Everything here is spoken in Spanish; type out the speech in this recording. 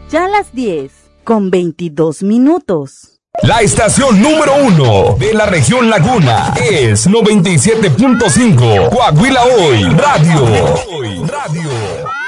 Ya las 10:22. La estación número 1 de la región Laguna es 97.5 Coahuila Hoy Radio.